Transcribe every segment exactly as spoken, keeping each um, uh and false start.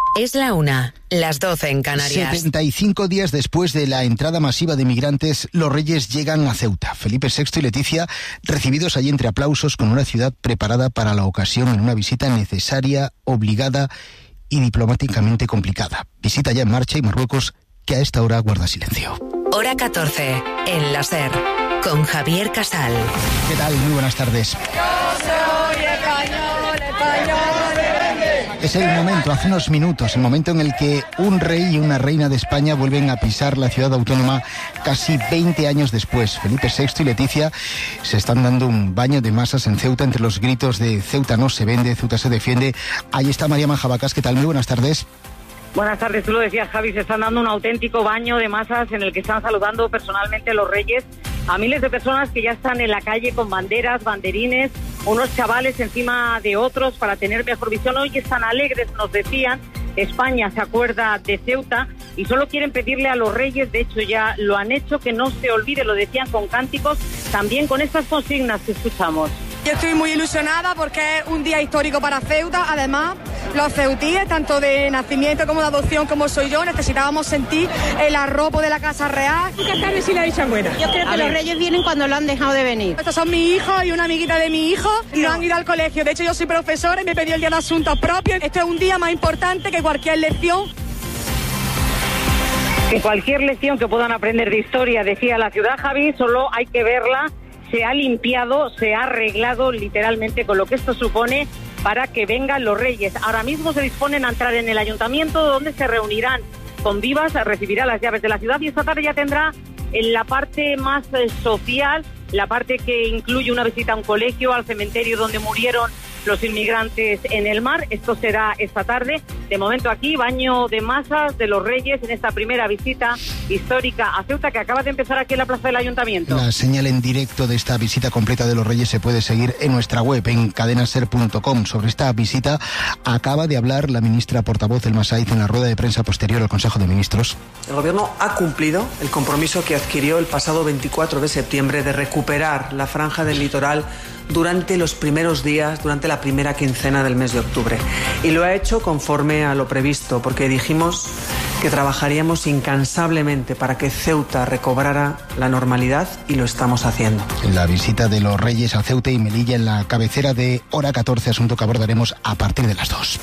Es la una, las doce en Canarias. setenta y cinco días después de la entrada masiva de migrantes, los Reyes llegan a Ceuta. Felipe sexto y Leticia, recibidos allí entre aplausos, con una ciudad preparada para la ocasión en una visita necesaria, obligada y diplomáticamente complicada. Visita ya en marcha y Marruecos, que a esta hora guarda silencio. Hora catorce, en la SER, con Javier Casal. ¿Qué tal? Muy buenas tardes. Yo soy español, español. Es el momento, hace unos minutos, el momento en el que un rey y una reina de España vuelven a pisar la ciudad autónoma casi veinte años después. Felipe sexto y Leticia se están dando un baño de masas en Ceuta entre los gritos de Ceuta no se vende, Ceuta se defiende. Ahí está María Manjabacas, ¿qué tal? Muy buenas tardes. Buenas tardes, tú lo decías, Javi, se están dando un auténtico baño de masas en el que están saludando personalmente los reyes a miles de personas que ya están en la calle con banderas, banderines, unos chavales encima de otros para tener mejor visión. Hoy están alegres, nos decían, España se acuerda de Ceuta y solo quieren pedirle a los reyes, de hecho ya lo han hecho, que no se olvide, lo decían con cánticos, también con estas consignas que escuchamos. Yo estoy muy ilusionada porque es un día histórico para Ceuta. Además, los ceutíes, tanto de nacimiento como de adopción como soy yo, necesitábamos sentir el arropo de la Casa Real. Buenas tardes y la bisabuela. Yo creo que los reyes vienen cuando lo han dejado de venir. Estos son mis hijos y una amiguita de mi hijo. No han ido al colegio. De hecho, yo soy profesora y me pedí el día de asuntos propios. Este es un día más importante que cualquier lección. Que cualquier lección que puedan aprender de historia, decía la ciudad, Javi, solo hay que verla. Se ha limpiado, se ha arreglado literalmente con lo que esto supone para que vengan los reyes. Ahora mismo se disponen a entrar en el ayuntamiento, donde se reunirán con vivas, recibirá las llaves de la ciudad y esta tarde ya tendrá en la parte más eh, social, la parte que incluye una visita a un colegio, al cementerio donde murieron los inmigrantes en el mar. Esto será esta tarde. De momento aquí, baño de masas de los reyes en esta primera visita histórica a Ceuta que acaba de empezar aquí en la plaza del Ayuntamiento. La señal en directo de esta visita completa de los reyes se puede seguir en nuestra web, en cadenaser punto com. Sobre esta visita acaba de hablar la ministra portavoz del Masaiz en la rueda de prensa posterior al Consejo de Ministros. El Gobierno ha cumplido el compromiso que adquirió el pasado veinticuatro de septiembre de recuperar la franja del litoral durante los primeros días, durante la primera quincena del mes de octubre. Y lo ha hecho conforme a lo previsto, porque dijimos que trabajaríamos incansablemente para que Ceuta recobrara la normalidad y lo estamos haciendo. La visita de los Reyes a Ceuta y Melilla en la cabecera de Hora catorce, asunto que abordaremos a partir de las dos.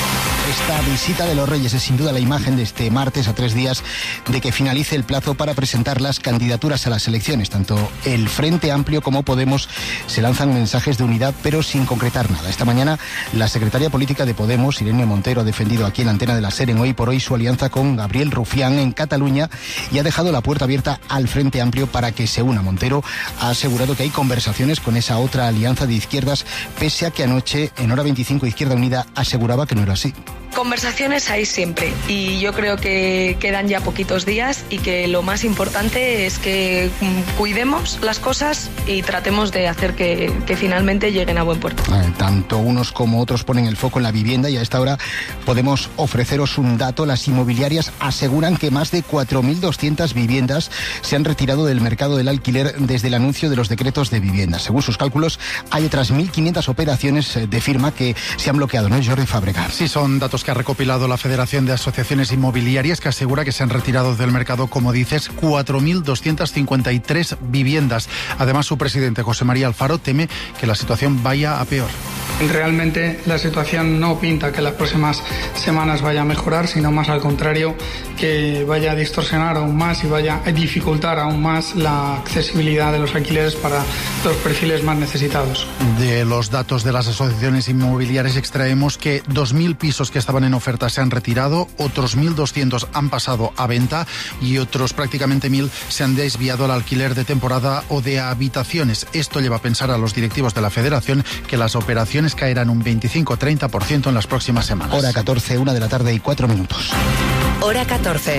Esta visita de los Reyes es sin duda la imagen de este martes a tres días de que finalice el plazo para presentar las candidaturas a las elecciones. Tanto el Frente Amplio como Podemos se lanzan mensajes de unidad, pero sin concretar nada. Esta mañana la secretaria política de Podemos, Irene Montero, ha defendido aquí en la antena de la SER en Hoy por Hoy su alianza con Gabriel Rufián en Cataluña y ha dejado la puerta abierta al Frente Amplio para que se una. Montero ha asegurado que hay conversaciones con esa otra alianza de izquierdas, pese a que anoche en Hora veinticinco Izquierda Unida aseguraba que no era así. Conversaciones hay siempre y yo creo que quedan ya poquitos días y que lo más importante es que cuidemos las cosas y tratemos de hacer que, que finalmente lleguen a buen puerto. Tanto unos como otros ponen el foco en la vivienda y a esta hora podemos ofreceros un dato. Las inmobiliarias aseguran que más de cuatro mil doscientas viviendas se han retirado del mercado del alquiler desde el anuncio de los decretos de vivienda. Según sus cálculos, hay otras mil quinientas operaciones de firma que se han bloqueado, ¿no, Jordi Fábrega? Sí, son datos que ha recopilado la Federación de Asociaciones Inmobiliarias, que asegura que se han retirado del mercado, como dices, cuatro mil doscientas cincuenta y tres viviendas. Además, su presidente, José María Alfaro, teme que la situación vaya a peor. Realmente la situación no pinta que las próximas semanas vaya a mejorar, sino más al contrario, que vaya a distorsionar aún más y vaya a dificultar aún más la accesibilidad de los alquileres para los perfiles más necesitados. De los datos de las asociaciones inmobiliarias extraemos que dos mil pisos que estaban en oferta se han retirado, otros mil doscientos han pasado a venta y otros prácticamente mil se han desviado al alquiler de temporada o de habitaciones. Esto lleva a pensar a los directivos de la Federación que las operaciones caerán un veinticinco a treinta por ciento en las próximas semanas. Hora catorce, una de la tarde y cuatro minutos. Hora catorce.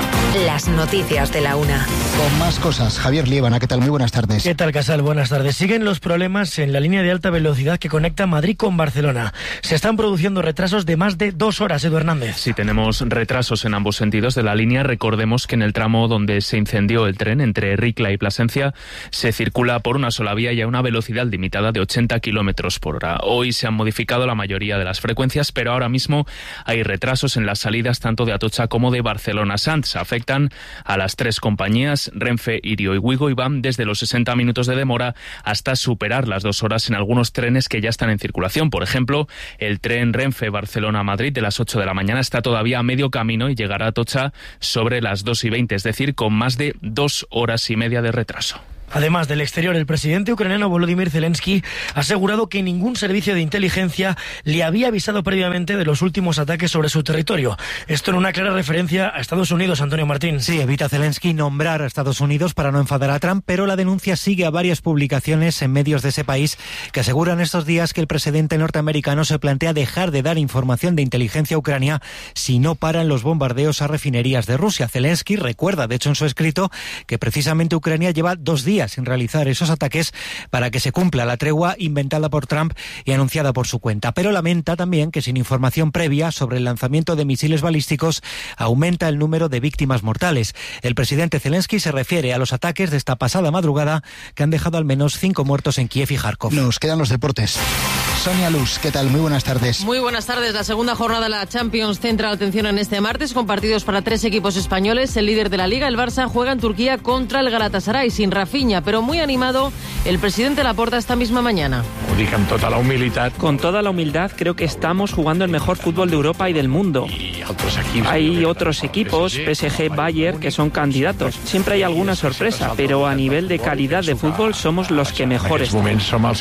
Las noticias de la una. Con más cosas, Javier Liébana, ¿qué tal? Muy buenas tardes. ¿Qué tal, Casal? Buenas tardes. Siguen los problemas en la línea de alta velocidad que conecta Madrid con Barcelona. Se están produciendo retrasos de más de dos horas, Edu Hernández. Sí, tenemos retrasos en ambos sentidos de la línea. Recordemos que en el tramo donde se incendió el tren entre Ricla y Plasencia se circula por una sola vía y a una velocidad limitada de ochenta kilómetros por hora. Hoy se han modificado la mayoría de las frecuencias, pero ahora mismo hay retrasos en las salidas tanto de Atocha como de Barcelona-Sants. Afectan a las tres compañías, Renfe, Irio y Wigo, y van desde los sesenta minutos de demora hasta superar las dos horas en algunos trenes que ya están en circulación. Por ejemplo, el tren Renfe Barcelona-Madrid de las ocho de la mañana está todavía a medio camino y llegará a Atocha sobre las dos y veinte, es decir, con más de dos horas y media de retraso. Además del exterior, el presidente ucraniano Volodymyr Zelensky ha asegurado que ningún servicio de inteligencia le había avisado previamente de los últimos ataques sobre su territorio. Esto en una clara referencia a Estados Unidos, Antonio Martín. Sí, evita Zelensky nombrar a Estados Unidos para no enfadar a Trump, pero la denuncia sigue a varias publicaciones en medios de ese país que aseguran estos días que el presidente norteamericano se plantea dejar de dar información de inteligencia a Ucrania si no paran los bombardeos a refinerías de Rusia. Zelensky recuerda, de hecho, en su escrito, que precisamente Ucrania lleva dos días sin realizar esos ataques para que se cumpla la tregua inventada por Trump y anunciada por su cuenta. Pero lamenta también que sin información previa sobre el lanzamiento de misiles balísticos aumenta el número de víctimas mortales. El presidente Zelensky se refiere a los ataques de esta pasada madrugada que han dejado al menos cinco muertos en Kiev y Kharkov. Nos quedan los deportes. Sonia Luz, ¿qué tal? Muy buenas tardes. Muy buenas tardes. La segunda jornada de la Champions centra la atención en este martes con partidos para tres equipos españoles. El líder de la Liga, el Barça, juega en Turquía contra el Galatasaray sin Rafinha, pero muy animado el presidente Laporta esta misma mañana. Con toda la humildad. Con toda la humildad creo que estamos jugando el mejor fútbol de Europa y del mundo. Y otros equipos, hay otros equipos, P S G, Bayern, que son candidatos. Siempre hay alguna sorpresa, pero a nivel de calidad de fútbol somos los que mejor están.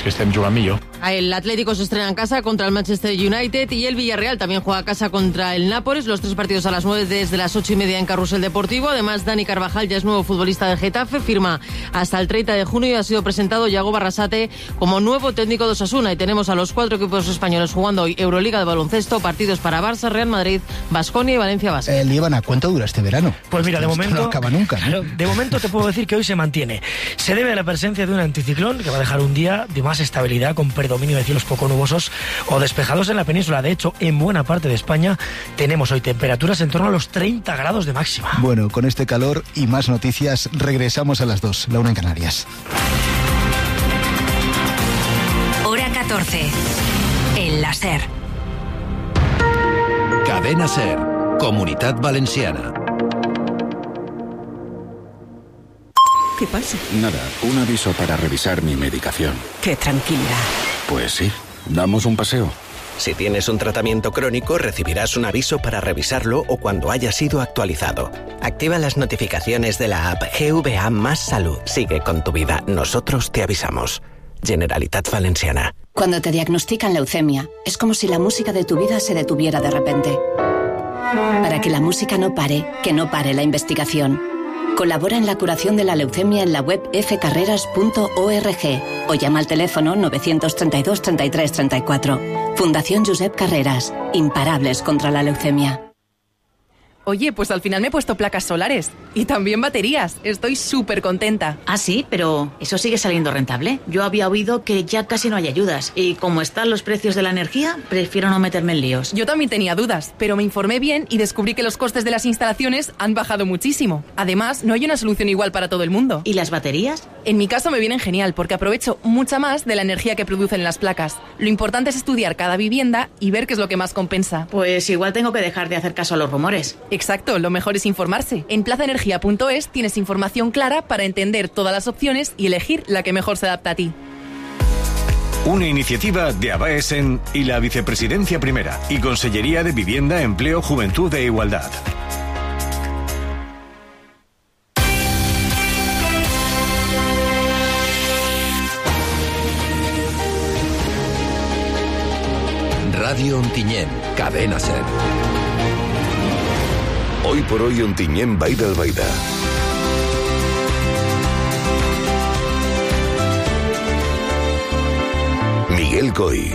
El Atlético se estrena en casa contra el Manchester United y el Villarreal también juega a casa contra el Nápoles. Los tres partidos a las nueve desde las ocho y media en Carrusel Deportivo. Además, Dani Carvajal ya es nuevo futbolista del Getafe, firma hasta el treinta de junio y ha sido presentado Yago Barrasate como nuevo técnico de Osasuna. Y tenemos a los cuatro equipos españoles jugando hoy Euroliga de baloncesto, partidos para Barça, Real Madrid, Baskonia y Valencia Basket. Eh, Líbana, ¿cuánto dura este verano? Pues mira, de Esto momento no acaba nunca, ¿no? Claro, de momento te puedo decir que hoy se mantiene. Se debe a la presencia de un anticiclón que va a dejar un día de más estabilidad con predominio de cielos poco nubosos o despejados en la península. De hecho, en buena parte de España tenemos hoy temperaturas en torno a los treinta grados de máxima. Bueno, con este calor y más noticias regresamos a las dos, la una en Canarias. Hora catorce. En la SER. Cadena SER. Comunitat Valenciana. ¿Qué pasa? Nada, un aviso para revisar mi medicación. Qué tranquilidad. Pues sí, damos un paseo. Si tienes un tratamiento crónico, recibirás un aviso para revisarlo o cuando haya sido actualizado. Activa las notificaciones de la app G V A Más Salud. Sigue con tu vida. Nosotros te avisamos. Generalitat Valenciana. Cuando te diagnostican leucemia, es como si la música de tu vida se detuviera de repente. Para que la música no pare, que no pare la investigación. Colabora en la curación de la leucemia en la web f carreras punto org o llama al teléfono nueve tres dos, treinta y tres, treinta y cuatro. Fundación Josep Carreras. Imparables contra la leucemia. Oye, pues al final me he puesto placas solares y también baterías. Estoy súper contenta. Ah, sí, pero ¿eso sigue saliendo rentable? Yo había oído que ya casi no hay ayudas y como están los precios de la energía, prefiero no meterme en líos. Yo también tenía dudas, pero me informé bien y descubrí que los costes de las instalaciones han bajado muchísimo. Además, no hay una solución igual para todo el mundo. ¿Y las baterías? En mi caso me vienen genial porque aprovecho mucha más de la energía que producen las placas. Lo importante es estudiar cada vivienda y ver qué es lo que más compensa. Pues igual tengo que dejar de hacer caso a los rumores. Exacto, lo mejor es informarse. En plaza energía punto es tienes información clara para entender todas las opciones y elegir la que mejor se adapta a ti. Una iniciativa de Abaesen y la Vicepresidencia Primera y Consellería de Vivienda, Empleo, Juventud e Igualdad. Radio Ontinyent, Cadena SER. Hoy por hoy Ontinyent Baida Albaida. Miguel Coy.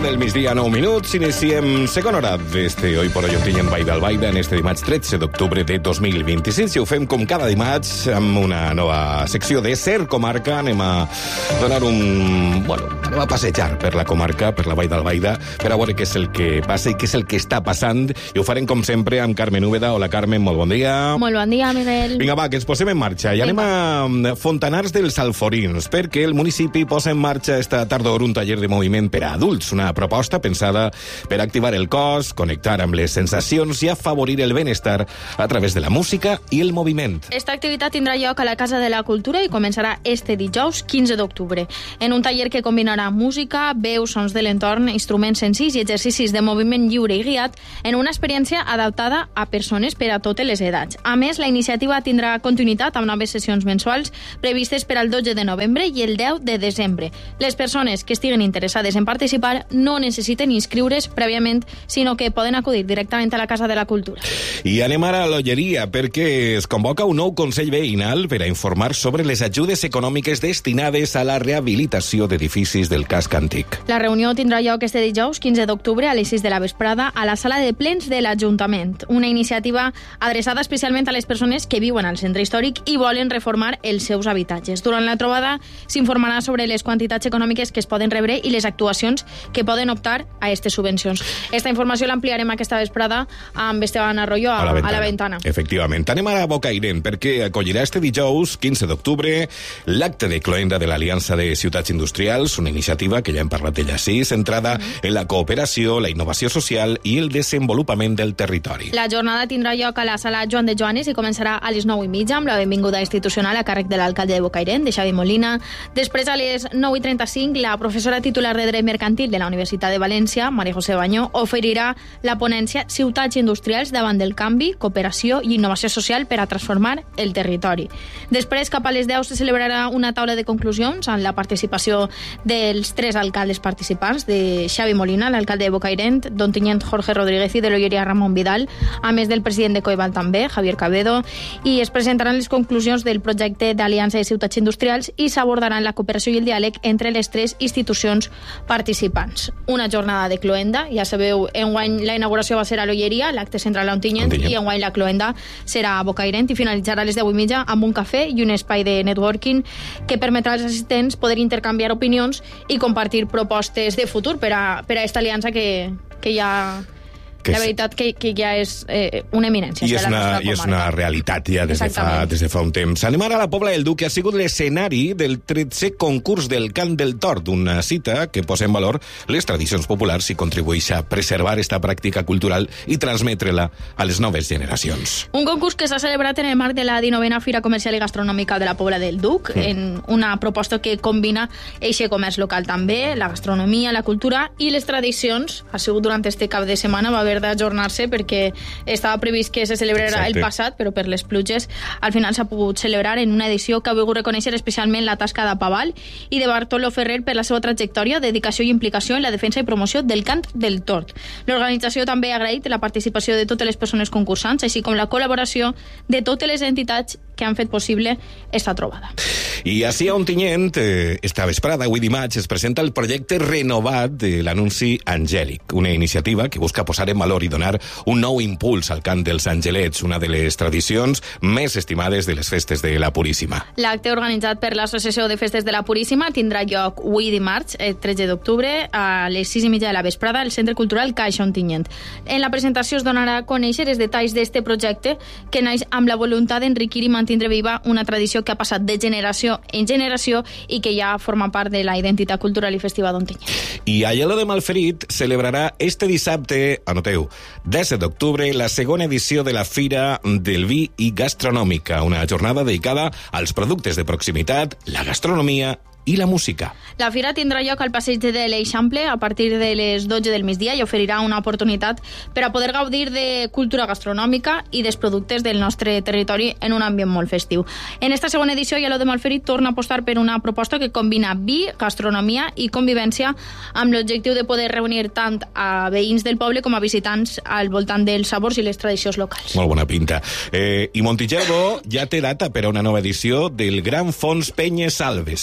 del migdia, nou minuts. Iniciem segona hora d'este Hoy por Hoy Ontinyent Baida al Baida en este dimarts tretze d'octubre de dos mil vint-i-sis i ho fem com cada dimarts amb una nova secció de Ser Comarca. Anem a donar un... bueno, anem a passejar per la comarca, per la Vall d'Albaida, per a veure què és el que passa i què és el que està passant. I ho farem com sempre amb Carmen Úbeda. Hola Carmen, molt bon dia. Molt bon dia, Miguel. Vinga, va, que ens posem en marxa. I anem a Fontanars dels Alforins, perquè el municipi posa en marxa esta tardor un taller de moviment per a adults, una proposta pensada per activar el cos, connectar amb les sensacions i afavorir el benestar a través de la música i el moviment. Esta activitat tindrà lloc a la Casa de la Cultura i començarà este dijous quinze d'octubre, en un taller que combinarà música, veus, sons de l'entorn, instruments senzills i exercicis de moviment lliure i guiat en una experiència adaptada a persones per a totes les edats. A més, la iniciativa tindrà continuïtat amb noves sessions mensuals previstes per al dotze de novembre i el deu de desembre. Les persones que estiguen interessades en participar no necessiten inscriure's prèviament, sinó que poden acudir directament a la Casa de la Cultura. I anem ara a l'Olleria, perquè es convoca un nou Consell Veïnal per a informar sobre les ajudes econòmiques destinades a la rehabilitació d'edificis del casc antic. La reunió tindrà lloc este dijous quinze d'octubre a les sis de la vesprada a la sala de plens de l'Ajuntament, una iniciativa adreçada especialment a les persones que viuen al centre històric i volen reformar els seus habitatges. Durant la trobada s'informarà sobre les quantitats econòmiques que es poden rebre i les actuacions que poden optar a aquestes subvencions. Esta informació l'ampliarem aquesta vesprada amb Esteban Arroyo a, a, la, ventana. a la ventana. Efectivament. Anem ara a Bocairent, perquè acollirà este dijous, quinze d'octubre, l'acte de cloenda de l'Aliança de Ciutats Industrials, una iniciativa que ja hem parlat d'ella així, centrada mm-hmm. en la cooperació, la innovació social i el desenvolupament del territori. La jornada tindrà lloc a la sala Joan de Joanes i començarà a les nou i mitja amb la benvinguda institucional a càrrec de l'alcalde de Bocairent, de Xavi Molina. Després, a les nou i trenta-cinc, la professora titular de Dret Mercantil de la Universitat de València, María José Bañó, oferirà la ponència Ciutats Industrials davant del canvi, cooperació i innovació social per a transformar el territori. Després, cap a les deu, se celebrarà una taula de conclusions amb la participació dels tres alcaldes participants, de Xavi Molina, l'alcalde de Bocairent, d'Ontinyent Jorge Rodríguez i de l'Olleria Ramon Vidal, a més del president de Coeval també, Javier Cabedo, i es presentaran les conclusions del projecte d'Aliança de Ciutats Industrials i s'abordaran la cooperació i el diàleg entre les tres institucions participants. Una jornada de cloenda, ja sabeu, enguany la inauguració va ser a l'Olleria, l'acte central a Ontinyent, i enguany la cloenda serà a Bocairent i finalitzarà a les deu i mitja amb un cafè i un espai de networking que permetrà als assistents poder intercanviar opinions i compartir propostes de futur per a, per a esta aliança que, que ja... Que la veritat que, que ja és eh, una eminència. I és una, i és una realitat ja des de, fa, des de fa un temps. Anem ara a la Pobla del Duc, que ha sigut l'escenari del tretzè concurs del cant del tord, una cita que posa en valor les tradicions populars i contribueix a preservar esta pràctica cultural i transmetre-la a les noves generacions. Un concurs que s'ha celebrat en el marc de la dinovena Fira Comercial i Gastronòmica de la Pobla del Duc, mm. en una proposta que combina eixe comerç local també, la gastronomia, la cultura i les tradicions. Ha sigut durant este cap de setmana, va haver d'ajornar-se perquè estava previst que se celebrarà Exacte. el passat, però per les pluges al final s'ha pogut celebrar en una edició que ha volgut reconèixer especialment la tasca de Paval i de Bartolo Ferrer per la seva trajectòria, dedicació i implicació en la defensa i promoció del cant del tord. L'organització també ha agraït la participació de totes les persones concursants, així com la col·laboració de totes les entitats que han fet possible esta trobada. I així a Ontinyent, eh, esta vesprada, avui dimarts, es presenta el projecte renovat de l'anunci Angèlic, una iniciativa que busca posar en valor i donar un nou impuls al cant dels angelets, una de les tradicions més estimades de les festes de la Puríssima. L'acte organitzat per l'Associació de Festes de la Puríssima tindrà lloc avui dimarts, el tretze d'octubre, a les sis i mitja de la vesprada, al Centre Cultural Caixa Ontinyent. En la presentació es donarà a conèixer els detalls d'este projecte que naix amb la voluntat d'enriquir i mantindre viva una tradició que ha passat de generació en generació i que ja forma part de la identitat cultural i festiva d'Ontinyent. I a Lledó de Malferit celebrarà este dissabte, anoteu, disset d'octubre, la segona edició de la Fira del Vi i Gastronòmica, una jornada dedicada als productes de proximitat, la gastronomia i la música. La fira tindrà lloc al passeig de l'Eixample a partir de les dotze del migdia i oferirà una oportunitat per a poder gaudir de cultura gastronòmica i dels productes del nostre territori en un ambient molt festiu. En esta segona edició, Lledó de Malferit torna a apostar per una proposta que combina vi, gastronomia i convivència amb l'objectiu de poder reunir tant a veïns del poble com a visitants al voltant dels sabors i les tradicions locals. Molt bona pinta. Eh, I Montitxelvo ja té data per a una nova edició del Gran Fons Penyes Salves, que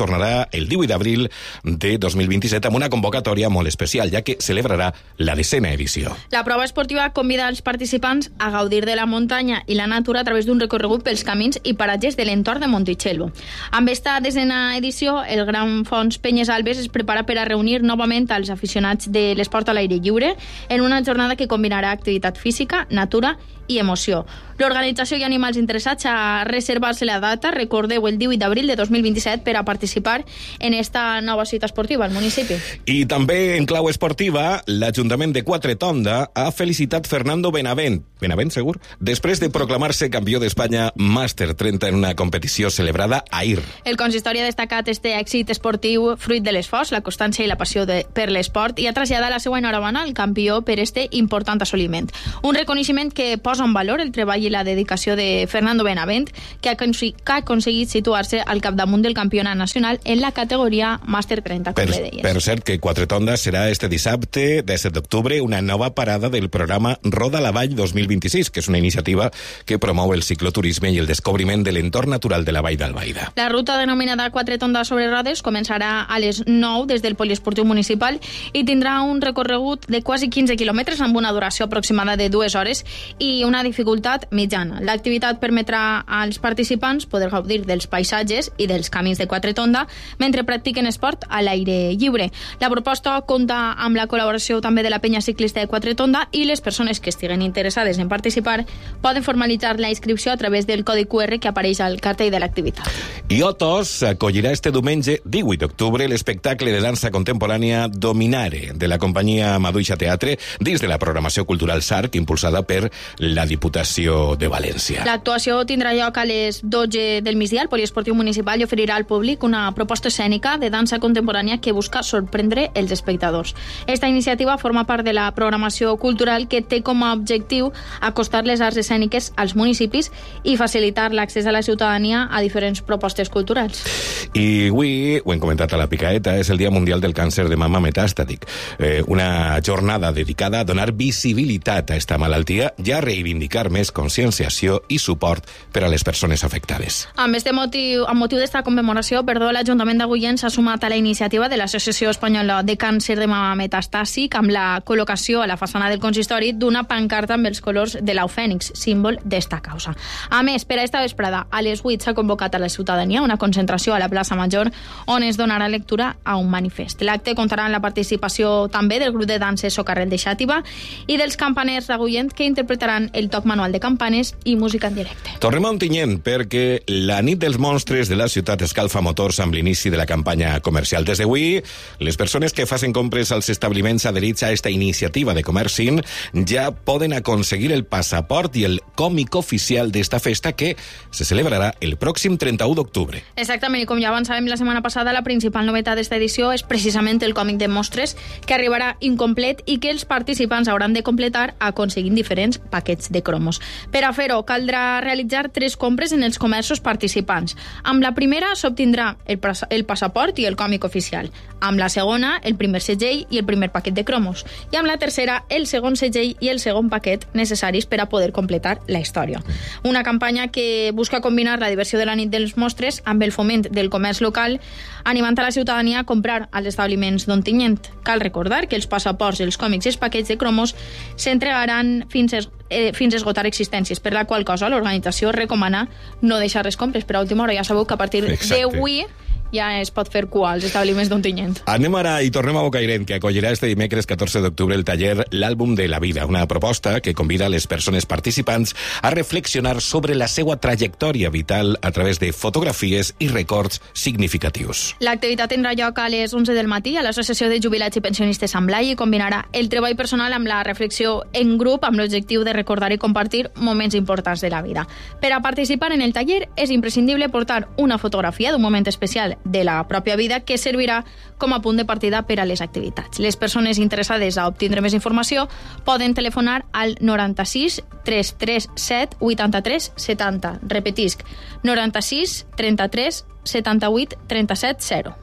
tornarà el divuit d'abril de dos mil vint-i-set amb una convocatòria molt especial, ja que celebrarà la desena edició. La prova esportiva convida els participants a gaudir de la muntanya i la natura a través d'un recorregut pels camins i paratges de l'entorn de Monticello. Amb esta desena edició, el Gran Fons Penyes Albes es prepara per a reunir novament als aficionats de l'esport a l'aire lliure en una jornada que combinarà activitat física, natura i emoció. L'organització i animals interessats a reservar-se la data, recordeu, el divuit d'abril de dos mil vint-i-set per a participar en esta nova cita esportiva al municipi. I també en clau esportiva, l'Ajuntament de Quatretonda ha felicitat Fernando Benavent, Benavent segur, després de proclamar-se campió d'Espanya Màster trenta en una competició celebrada ahir. El consistori ha destacat este èxit esportiu fruit de l'esforç, la constància i la passió de, per l'esport i ha traslladat la seva enhorabona al campió per este important assoliment. Un reconeixement que posa en valor el treball i la dedicació de Fernando Benavent, que ha, que ha aconseguit situar-se al capdamunt del campionat nacional en la categoria Màster trenta, com per, bé deies. Per cert, que Quatretonda serà este dissabte, disset d'octubre, una nova parada del programa Roda la Vall dos mil vint-i-sis, que és una iniciativa que promou el cicloturisme i el descobriment de l'entorn natural de la Vall d'Albaida. La ruta denominada Quatretonda sobre rodes començarà a les nou des del poliesportiu municipal i tindrà un recorregut de quasi quinze quilòmetres amb una duració aproximada de dues hores i una dificultat mitjana. L'activitat permetrà als participants poder gaudir dels paisatges i dels camins de Quatretonda mentre practiquen esport a l'aire lliure. La proposta compta amb la col·laboració també de la penya ciclista de Quatretonda i les persones que estiguen interessades en participar poden formalitzar la inscripció a través del codi cu erre que apareix al cartell de l'activitat. I Otos acollirà este diumenge divuit d'octubre l'espectacle de dansa contemporània Dominare de la companyia Maduixa Teatre dins de la programació cultural Sarc impulsada per la Diputació de València. L'actuació tindrà lloc a les dotze del migdia al poliesportiu municipal i oferirà al públic una proposta escènica de dansa contemporània que busca sorprendre els espectadors. Esta iniciativa forma part de la programació cultural que té com a objectiu acostar les arts escèniques als municipis i facilitar l'accés a la ciutadania a diferents propostes culturals. I avui, ho hem comentat a la picaeta, és el Dia Mundial del Càncer de Mama Metàstatic, eh, una jornada dedicada a donar visibilitat a esta malaltia i a reivindicar més conscienciació i suport per a les persones afectades. Amb este motiu, amb motiu d'esta commemoració, perdó, l'Ajuntament d'Agullent s'ha sumat a la iniciativa de l'Associació Espanyola de Càncer de Mama Metastàsic amb la col·locació a la façana del consistori d'una pancarta amb els colors de l'au fènix, símbol d'esta causa. A més, per a esta vesprada, a les vuit s'ha convocat a la ciutadania una concentració a la plaça Major on es donarà lectura a un manifest. L'acte comptarà amb la participació també del grup de danses Socarrel de Xàtiva i dels campaners d'Agullent que interpretaran el toc manual de campanes i música en directe. Tornem a Ontinyent perquè la nit dels monstres de la ciutat escalfa motors amb l'inici de la campanya comercial. Des d'avui, les persones que facin compres als establiments adherits a esta iniciativa de Comercin ja poden aconseguir el passaport i el còmic oficial d'esta festa que se celebrarà el pròxim trenta-u d'octubre. Exactament, i com ja avançàvem la setmana passada, la principal novetat d'esta edició és precisament el còmic de monstres que arribarà incomplet i que els participants hauran de completar aconseguint diferents paquets de cromos. Per a fer-ho, caldrà realitzar tres compres en els comerços participants. Amb la primera s'obtindrà el, el passaport i el còmic oficial. Amb la segona, el primer segell i el primer paquet de cromos. I amb la tercera, el segon segell i el segon paquet necessaris per a poder completar la història. Una campanya que busca combinar la diversió de la nit dels monstres amb el foment del comerç local, animant a la ciutadania a comprar als establiments d'Ontinyent. Cal recordar que els passaports, els còmics i els paquets de cromos s'entregaran fins a Eh, fins a esgotar existències, per la qual cosa l'organització recomana no deixar les compres per a última hora. Ja sabeu que a partir d'avui ja es pot fer cua als establiments d'Ontinyent. Anem ara i tornem a Bocairent, que acollirà este dimecres catorze d'octubre el taller L'àlbum de la vida, una proposta que convida les persones participants a reflexionar sobre la seva trajectòria vital a través de fotografies i records significatius. L'activitat tindrà lloc a les onze del matí a l'Associació de Jubilats i Pensionistes Sant Blai i combinarà el treball personal amb la reflexió en grup amb l'objectiu de recordar i compartir moments importants de la vida. Per a participar en el taller és imprescindible portar una fotografia d'un moment especial de la pròpia vida que servirà com a punt de partida per a les activitats. Les persones interessades a obtindre més informació poden telefonar al noranta-sis tres tres set vuitanta-tres setanta. Repetisc, noranta-sis trenta-tres setanta-vuit trenta-set zero.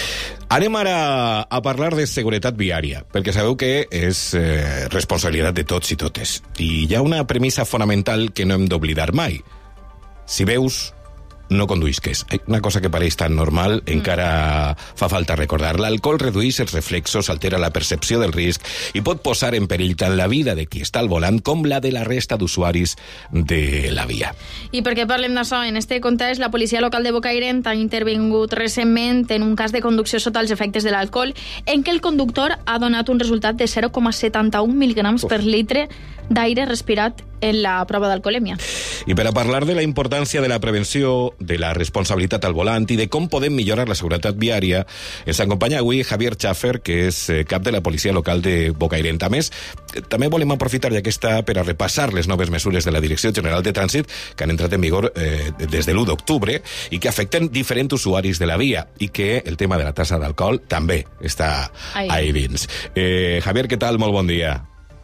Anem ara a parlar de seguretat viària, perquè sabeu que és eh, responsabilitat de tots i totes. I hi ha una premissa fonamental que no hem d'oblidar mai. Si veus, no conduïsques. Una cosa que pareix tan normal, mm. encara fa falta recordar. L'alcohol redueix els reflexos, altera la percepció del risc i pot posar en perill tant la vida de qui està al volant com la de la resta d'usuaris de la via. I perquè parlem d'això, en este context, la policia local de Bocairent ha intervingut recentment en un cas de conducció sota els efectes de l'alcohol en què el conductor ha donat un resultat de zero coma setanta-un mil·lígrams per litre d'aire respirat en la prova d'alcoholèmia. I per a parlar de la importància de la prevenció, de la responsabilitat al volant i de com podem millorar la seguretat viària, ens acompanya avui Javier Schaffer, que és cap de la policia local de Bocairent. A més, també volem aprofitar ja que està per a repassar les noves mesures de la Direcció General de Trànsit que han entrat en vigor eh, des de l'u d'octubre i que afecten diferents usuaris de la via i que el tema de la tassa d'alcohol també està ahí, ahí dins. Eh, Javier, què tal? Molt bon dia.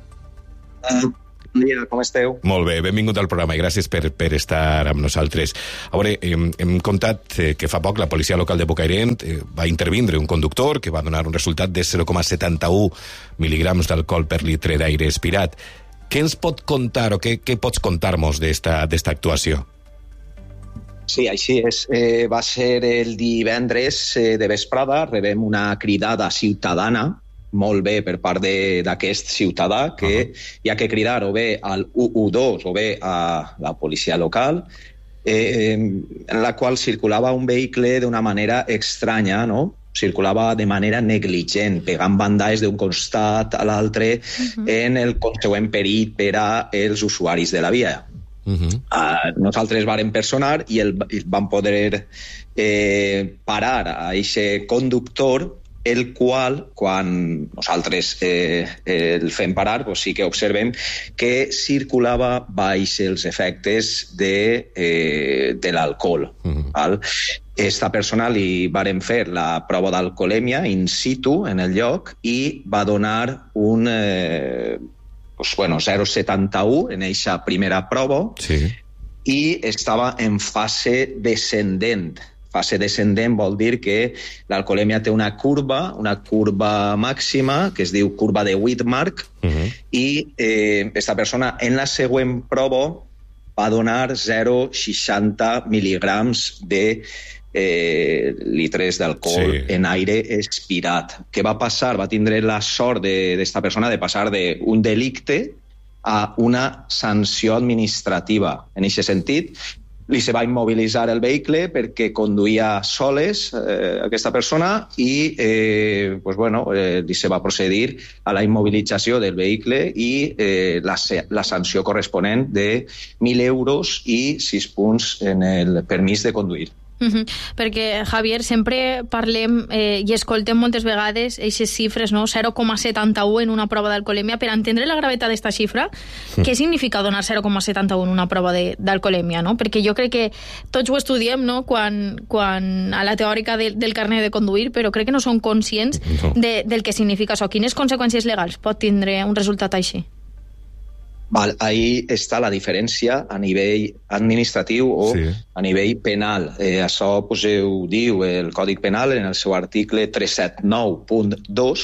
Uh, bon dia, com esteu? Molt bé, benvingut al programa i gràcies per, per estar amb nosaltres. A veure, hem, hem contat eh, que fa poc la policia local de Bocairent eh, va intervindre un conductor que va donar un resultat de zero coma setanta-un mil·lígrams d'alcohol per litre d'aire expirat. Què ens pot contar o què, què pots contar-nos d'esta d'esta actuació? Sí, així és. Eh, va ser el divendres eh, de vesprada, rebem una cridada ciutadana molt bé per part d'aquest ciutadà que uh-huh. hi ha que cridar o bé al u u dos o bé a la policia local, eh, en la qual circulava un vehicle d'una manera estranya, no? Circulava de manera negligent, pegant bandalls d'un costat a l'altre uh-huh. en el consegüent perill per als usuaris de la via. Uh-huh. Uh, nosaltres vàrem personar i el, vam poder eh, parar a aquest conductor, el qual, quan nosaltres eh, el fem parar, doncs sí que observem que circulava baix els efectes de, eh, de l'alcohol. Uh-huh. Val? Esta persona li varen fer la prova d'alcoholèmia in situ en el lloc i va donar un eh, doncs, bueno, zero coma setanta-un en aquesta primera prova sí. i estava en fase descendent. Fase descendent vol dir que l'alcoholèmia té una curva, una curva màxima, que es diu curva de Whitmark, uh-huh. i eh, esta persona en la següent prova va donar zero coma seixanta mil·lígrams de eh, litres d'alcohol sí. en aire expirat. Què va passar? Va tindre la sort d'esta persona de passar d'un delicte a una sanció administrativa. En aquest sentit, li se va immobilitzar el vehicle perquè conduïa soles eh, aquesta persona i eh, pues bueno, eh, li se va procedir a la immobilització del vehicle i eh, la, la sanció corresponent de mil euros i sis punts en el permís de conduir. Uh-huh. Perquè, Javier, sempre parlem eh, i escoltem moltes vegades aquestes xifres, no? zero coma setanta-un en una prova d'alcoholèmia. Per entendre la gravetat d'esta xifra, sí. què significa donar zero coma setanta-un en una prova d'alcoholèmia? No? Perquè jo crec que tots ho estudiem, no? quan, quan a la teòrica de, del carnet de conduir, però crec que no són conscients no. de, del que significa això. Quines conseqüències legals pot tindre un resultat així? Val, ahí està la diferència a nivell administratiu o sí. a nivell penal. Eh, això pues, ho diu el Còdic Penal en el seu article tres-cents setanta-nou punt dos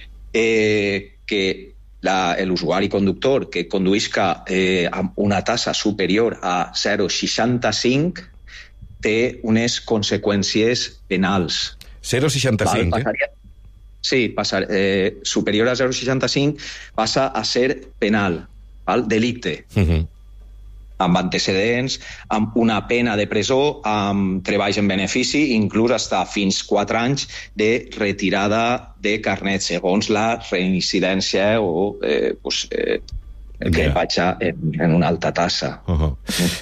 eh, que l'usuari conductor que conduïsca eh, amb una tassa superior a zero coma seixanta-cinc té unes conseqüències penals. zero coma seixanta-cinc, Val, eh? Sí, passar, eh, superior a zero coma seixanta-cinc passa a ser penal. Val? Delicte, uh-huh. amb antecedents, amb una pena de presó, amb treballs en benefici, inclús hasta fins quatre anys de retirada de carnet, segons la reincidència o eh, pues, eh, que yeah. vaig en, en una alta tassa. Uh-huh.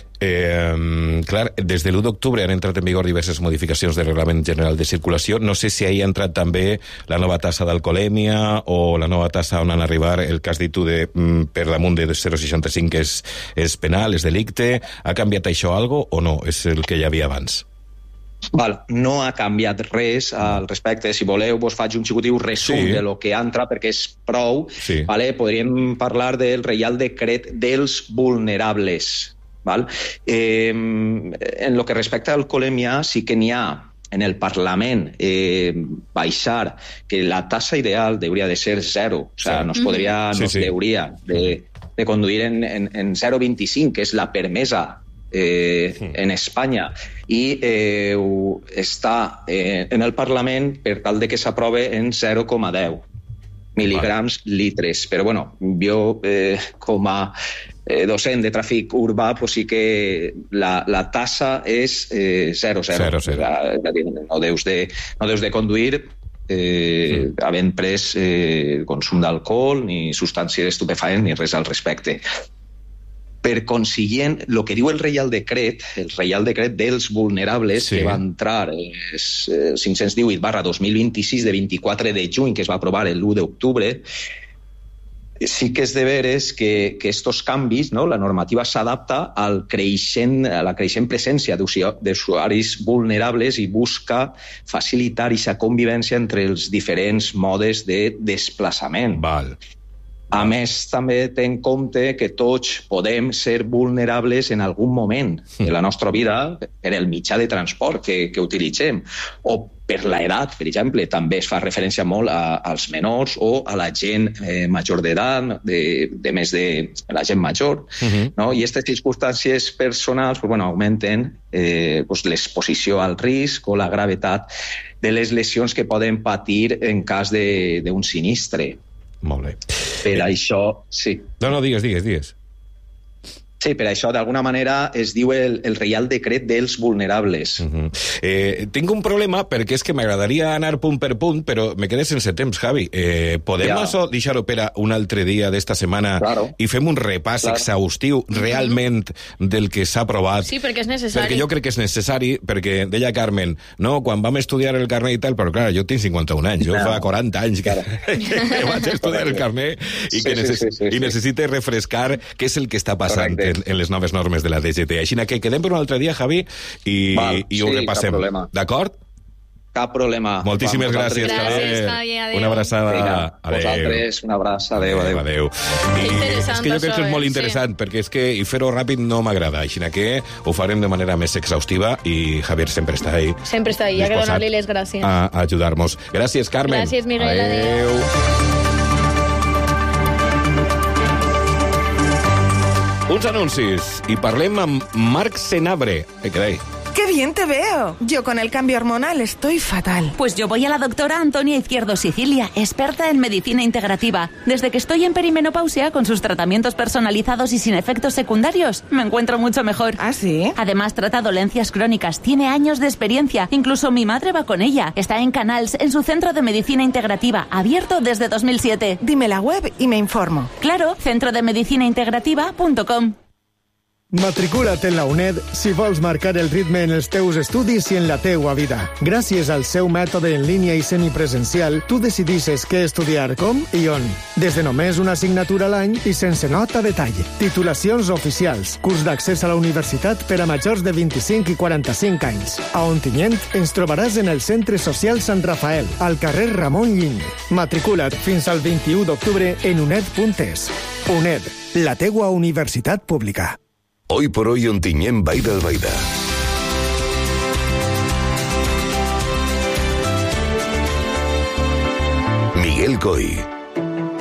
Eh, clar, des de l'u d'octubre han entrat en vigor diverses modificacions del Reglament General de Circulació. No sé si ahí ha entrat també la nova tassa d'alcoholèmia o la nova tassa on han arribat el que has dit tu de, per damunt de zero coma seixanta-cinc és, és penal, és delicte. Ha canviat això algo o no? És el que hi havia abans? Val, no ha canviat res al respecte. Si voleu, vos faig un xicotiu resum sí. de lo que entra, perquè és prou. Sí. Vale? Podríem parlar del Reial Decret dels vulnerables. Val? Eh, en lo que respecta al alcoholèmia, sí que n'hi ha en el Parlament eh, baixar que la tassa ideal hauria de ser zero. O sea, sí. nos podria, sí, nos sí. hauria de, de conduir en, en, en zero coma vint-i-cinc, que és la permesa eh, sí. en Espanya i eh, està eh, en el Parlament per tal de que s'aprove en zero coma deu mil·ligrams vale. litres. Però bueno, jo eh, com a eh, docent de tràfic urbà pues sí que la, la tassa és eh, zero coma zero. No deus de, no deus de conduir eh, mm. havent pres eh, consum d'alcohol, ni substàncies estupefaents, ni res al respecte. Per consiguient, el que diu el Reial Decret, el Reial Decret dels vulnerables, sí. que va entrar el cinc-cents divuit barra dos mil vint-i-sis de vint-i-quatre de juny, que es va aprovar l'u d'octubre, sí que és de veres que, que estos canvis, no? La normativa s'adapta al creixent, a la creixent presència d'usuaris vulnerables i busca facilitar aquesta convivència entre els diferents modes de desplaçament. Val. A més, també té en compte que tots podem ser vulnerables en algun moment de la nostra vida per el mitjà de transport que, que utilitzem, o per l'edat, per exemple. També es fa referència molt a, als menors o a la gent eh, major d'edat, de, de més de la gent major. Uh-huh. No? I aquestes circumstàncies personals pues, bueno, augmenten eh, pues, l'exposició al risc o la gravetat de les lesions que poden patir en cas d'un sinistre. Molt bé. Per eh... això, sí. No, no, digues, digues, digues. Sí, per això, d'alguna manera, es diu el, el Reial Decret dels vulnerables. Uh-huh. eh, tinc un problema, perquè és que m'agradaria anar punt per punt, però me quedé sense temps, Javi. Eh, podem ja. això deixar-ho per a un altre dia d'esta setmana claro. i fem un repàs claro. exhaustiu realment del que s'ha aprovat? Sí, perquè és necessari. Perquè jo crec que és necessari, perquè deia Carmen, no, quan vam estudiar el carnet i tal, però clar, jo tinc cinquanta-un anys, jo no. fa quaranta anys que, que vaig estudiar el carnet i sí, que necess sí, sí, sí, i necessite refrescar què és el que està passant en, en les noves normes de la D G T. Així que quedem per un altre dia, Javi, i, Val, i ho sí, repassem. D'acord? Cap problema. Moltíssimes gràcies, gràcies Javi. Adéu. Una abraçada. Vinga, adéu. Vosaltres, una abraça. Adéu, adéu. adéu. I és que jo penso que és molt interessant, sí. perquè és que i fer-ho ràpid no m'agrada, així que ho farem de manera més exhaustiva i Javier sempre està ahí. Sempre està ahí, hi ha que donar-li les gràcies. A ajudar-nos. Gràcies, Carmen. Gràcies, Miguel. Adéu. adéu. Uns anuncis i parlem amb Marc Senabre. Eh, què deia? ¡Qué bien te veo! Yo con el cambio hormonal estoy fatal. Pues yo voy a la doctora Antonia Izquierdo Sicilia, experta en medicina integrativa. Desde que estoy en perimenopausia, con sus tratamientos personalizados y sin efectos secundarios, me encuentro mucho mejor. ¿Ah, sí? Además, trata dolencias crónicas, tiene años de experiencia. Incluso mi madre va con ella. Está en Canals, en su centro de medicina integrativa, abierto desde dos mil siete. Dime la web y me informo. Claro, centro de medicina integrativa punto com. Matricula't en la UNED si vols marcar el ritme en els teus estudis i en la teua vida. Gràcies al seu mètode en línia i semipresencial, tu decidisses què estudiar, com i on. Des de només una assignatura a l'any i sense nota de tall. Titulacions oficials. Curs d'accés a la universitat per a majors de vint-i-cinc i quaranta-cinc anys. A Ontinyent ens trobaràs en el Centre Social Sant Rafael, al carrer Ramon Lliny. Matricula't fins al vint-i-u d'octubre en uned punt es. UNED, la teua universitat pública. Hoy por hoy Ontinyent Baida Albaida. Miguel Coy.